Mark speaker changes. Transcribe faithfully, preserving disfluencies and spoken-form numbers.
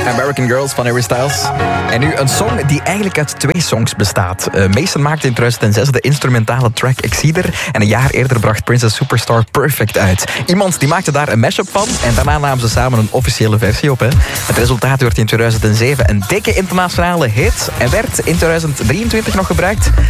Speaker 1: American Girls van Harry Styles. En nu een song die eigenlijk uit twee songs bestaat. Uh, Mason maakte in tweeduizend zes de instrumentale track Exceeder. En een jaar eerder bracht Princess Superstar Perfect uit. Iemand die maakte daar een mashup van. En daarna namen ze samen een officiële versie op. Hè. Het resultaat werd in tweeduizend zeven een dikke internationale hit. En werd in tweeduizend drieëntwintig nog gebruikt